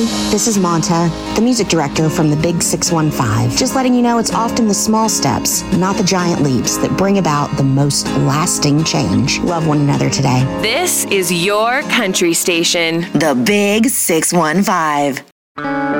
Hey, this is Monta, the music director from the Big 615. Just letting you know it's often the small steps, not the giant leaps, that bring about the most lasting change. Love one another today. This is your country station. The Big 615.